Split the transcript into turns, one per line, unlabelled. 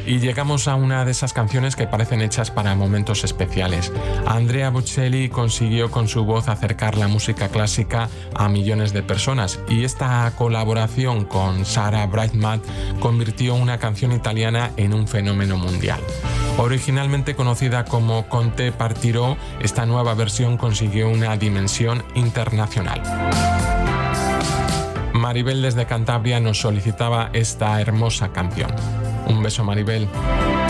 Y llegamos a una de esas canciones que parecen hechas para momentos especiales. Andrea Bocelli consiguió con su voz acercar la música clásica a millones de personas, y esta colaboración con Sarah Brightman convirtió una canción italiana en un fenómeno mundial. Originalmente conocida como Conte Partirò, esta nueva versión consiguió una dimensión internacional. Maribel desde Cantabria nos solicitaba esta hermosa canción. Un beso, Maribel.